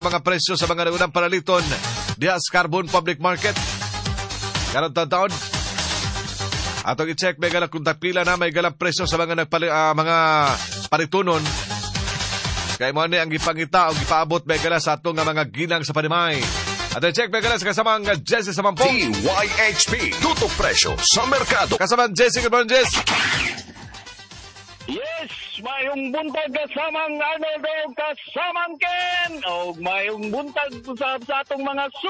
mga presyo sa mga naunang panaliton diha sa Carbon Public Market. Karon taon. Atong i-check may galang kung pila na may galang presyo sa mga mga palitunon. Kay mo ni ang gipangita o gipaabot may galang sa atong mga ginang sa panimay. Atong i-check may galang sa kasamang Jesse sa Mampong. DYHP, tutok presyo sa merkado. Kasamang Jesse, good morning, Jess. Yes, mayong buntag kasamang Arnold o kasamang Ken. O mayong buntag sa atong mga